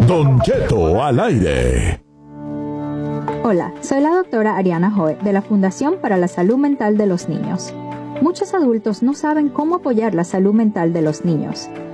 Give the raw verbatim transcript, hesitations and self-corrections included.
Don Cheto al aire. Hola, soy la doctora Ariana Joe de la Fundación para la Salud Mental de los Niños. Muchos adultos no saben cómo apoyar la salud mental de los niños.